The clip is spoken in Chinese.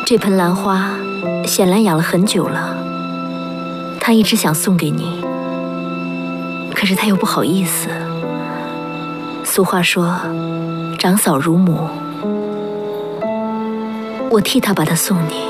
这盆兰花显然养了很久了，他一直想送给你，可是他又不好意思。俗话说，长嫂如母，我替他把它送你。